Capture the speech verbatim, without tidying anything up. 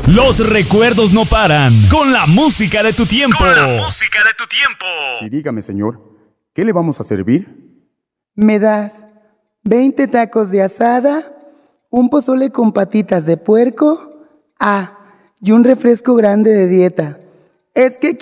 Los recuerdos no paran. Con la música de tu tiempo. Con la música de tu tiempo. Sí, dígame, señor, ¿qué le vamos a servir? ¿Me das veinte tacos de asada, un pozole con patitas de puerco? Ah, y un refresco grande de dieta. Es que